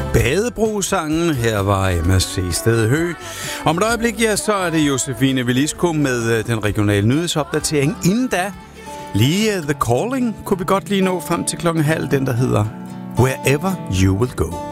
Badebrosangen. Her var Emma C. Stedhø. Om et øjeblik, ja, så er det Josefine Velisco med den regionale nyhedsopdatering. Inden da, lige The Calling kunne vi godt lige nå frem til 12:30, den der hedder Wherever You Will Go.